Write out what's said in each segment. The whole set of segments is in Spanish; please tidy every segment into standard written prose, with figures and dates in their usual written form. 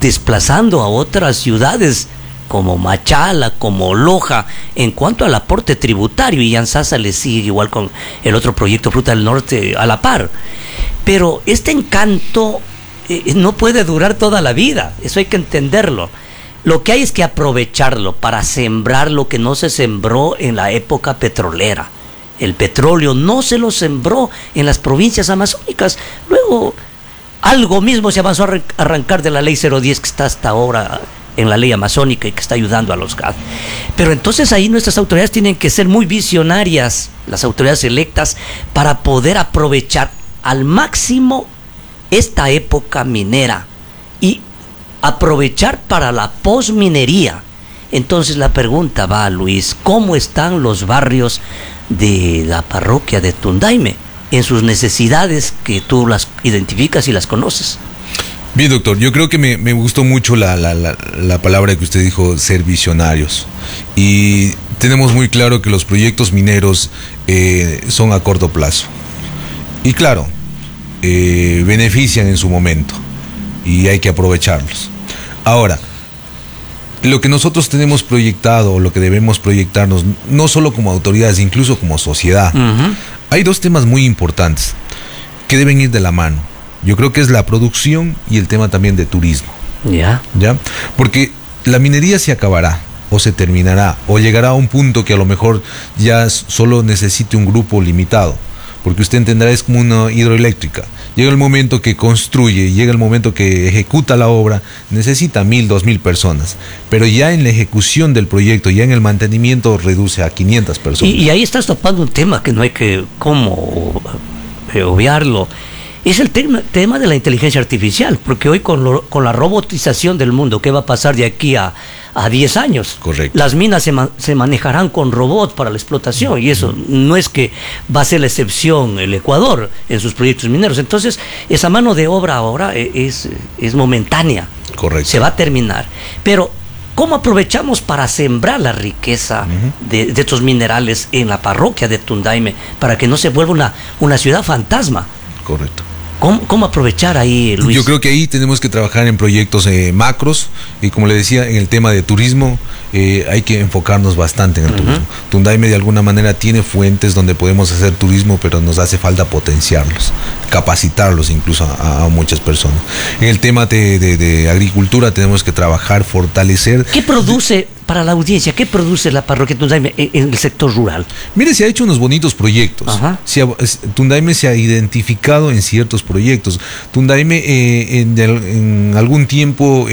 desplazando a otras ciudades como Machala, como Loja, en cuanto al aporte tributario, y Yansasa le sigue igual con el otro proyecto Fruta del Norte a la par. Pero este encanto no puede durar toda la vida, eso hay que entenderlo. Lo que hay es que aprovecharlo para sembrar lo que no se sembró en la época petrolera. El petróleo no se lo sembró en las provincias amazónicas. Luego, algo mismo se avanzó a arrancar de la ley 010 que está hasta ahora en la ley amazónica y que está ayudando a los GAD. Pero entonces ahí nuestras autoridades tienen que ser muy visionarias, las autoridades electas, para poder aprovechar al máximo esta época minera y aprovechar para la posminería. Entonces la pregunta va, Luis, ¿cómo están los barrios de la parroquia de Tundaime en sus necesidades que tú las identificas y las conoces? Bien, doctor, yo creo que me gustó mucho la palabra que usted dijo, ser visionarios. Y tenemos muy claro que los proyectos mineros son a corto plazo. Y claro, benefician en su momento y hay que aprovecharlos. Ahora, lo que nosotros tenemos proyectado, lo que debemos proyectarnos, no solo como autoridades, incluso como sociedad, hay dos temas muy importantes que deben ir de la mano. Yo creo que es la producción y el tema también de turismo. ¿Ya? Porque la minería se acabará, o se terminará, o llegará a un punto que a lo mejor ya solo necesite un grupo limitado. Porque usted entenderá, es como una hidroeléctrica. Llega el momento que construye, llega el momento que ejecuta la obra, necesita 1,000, 2,000 personas. Pero ya en la ejecución del proyecto, ya en el mantenimiento, reduce a 500 personas. Y ahí estás topando un tema que no hay que obviarlo. Es el tema de la inteligencia artificial, porque hoy con la robotización del mundo, ¿qué va a pasar de aquí a 10 años? Correcto. Las minas se manejarán con robots para la explotación, y eso no es que va a ser la excepción el Ecuador en sus proyectos mineros. Entonces, esa mano de obra ahora es momentánea. Correcto. Se va a terminar. Pero, ¿cómo aprovechamos para sembrar la riqueza de estos minerales en la parroquia de Tundaime para que no se vuelva una ciudad fantasma? Correcto. ¿Cómo aprovechar ahí, Luis? Yo creo que ahí tenemos que trabajar en proyectos macros, y como le decía, en el tema de turismo hay que enfocarnos bastante en el turismo. Tundaime de alguna manera tiene fuentes donde podemos hacer turismo, pero nos hace falta potenciarlos, capacitarlos incluso a muchas personas. En el tema de agricultura tenemos que trabajar, fortalecer. ¿Qué produce, para la audiencia, qué produce la parroquia Tundaime en el sector rural? Mire, se ha hecho unos bonitos proyectos. Tundaime se ha identificado en ciertos proyectos. Tundaime en algún tiempo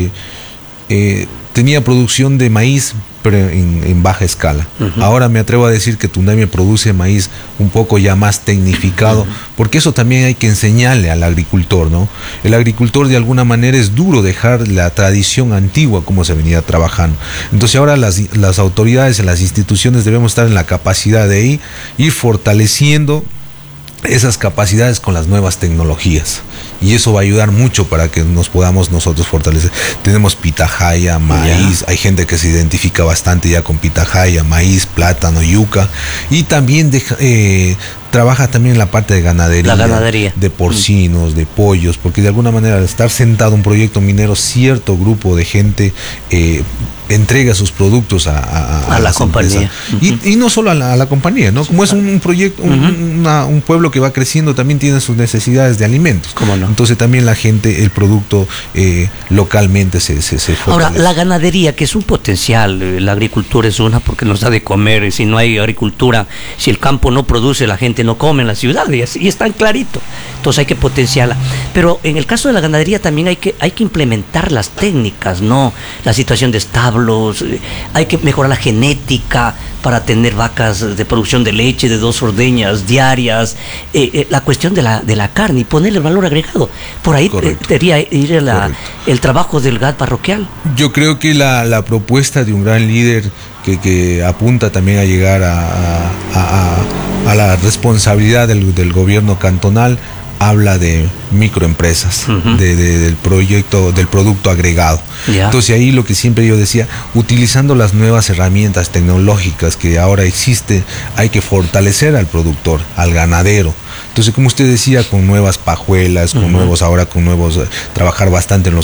tenía producción de maíz, pero en baja escala. Ahora me atrevo a decir que Tundaime produce maíz un poco ya más tecnificado, porque eso también hay que enseñarle al agricultor, ¿no? El agricultor de alguna manera es duro dejar la tradición antigua como se venía trabajando. Entonces ahora las autoridades, las instituciones debemos estar en la capacidad de ir fortaleciendo esas capacidades con las nuevas tecnologías, y eso va a ayudar mucho para que nos podamos nosotros fortalecer. Tenemos pitahaya, maíz, hay gente que se identifica bastante ya con pitahaya, maíz, plátano, yuca, y también trabaja también en la parte de ganadería, de porcinos, de pollos, porque de alguna manera al estar sentado un proyecto minero, cierto grupo de gente entrega sus productos a la compañía. Y no solo a la compañía, ¿no? Como es un proyecto, un pueblo que va creciendo, también tiene sus necesidades de alimentos. ¿Cómo no? Entonces también la gente, el producto localmente se fortalece. Ahora, la ganadería, que es un potencial, la agricultura es una porque nos da de comer, y si no hay agricultura, si el campo no produce, la gente no come en la ciudad, y es tan clarito. Entonces hay que potenciarla. Pero en el caso de la ganadería también hay que implementar las técnicas, ¿no? La situación de establos, hay que mejorar la genética para tener vacas de producción de leche de 2 ordeñas diarias, la cuestión de la carne y ponerle el valor agregado. Por ahí debería ir el trabajo del GAD parroquial. Yo creo que la propuesta de un gran líder que apunta también a llegar a la responsabilidad del gobierno cantonal, habla de microempresas, del proyecto, del producto agregado. Entonces ahí lo que siempre yo decía, utilizando las nuevas herramientas tecnológicas que ahora existen, hay que fortalecer al productor, al ganadero. Entonces, como usted decía, con nuevas pajuelas, con nuevos, trabajar bastante en los